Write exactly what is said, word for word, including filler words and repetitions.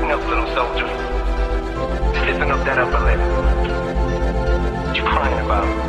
Tighten up, little soldier. Stiffen up that upper lip. What you crying about?